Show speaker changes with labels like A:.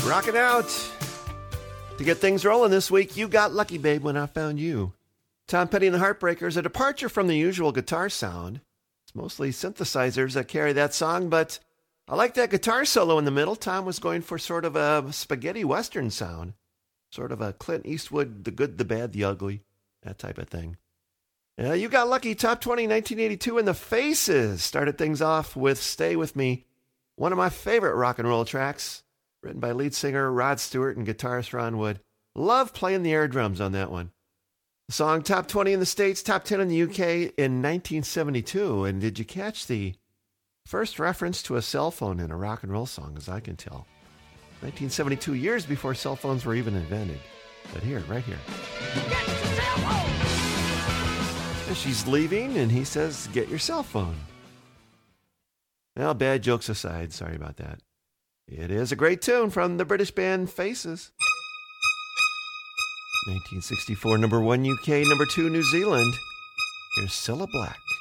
A: Rocking out. To get things rolling this week, You Got Lucky, Babe, When I Found You. Tom Petty and the Heartbreakers, a departure from the usual guitar sound. It's mostly synthesizers that carry that song, but I like that guitar solo in the middle. Tom was going for sort of a spaghetti western sound. Sort of a Clint Eastwood, the good, the bad, the ugly, that type of thing. You Got Lucky, Top 20, 1982, and The Faces started things off with Stay With Me, one of my favorite rock and roll tracks, written by lead singer Rod Stewart and guitarist Ron Wood. Love playing the air drums on that one. The song Top 20 in the States, Top 10 in the UK in 1972. And did you catch the first reference to a cell phone in a rock and roll song, as I can tell? 1972, years before cell phones were even invented. But here, right here. Get your cell phone! And she's leaving, and he says, get your cell phone. Well, bad jokes aside, sorry about that. It is a great tune from the British band Faces. 1964, number 1 UK, number 2 New Zealand. Here's Cilla Black.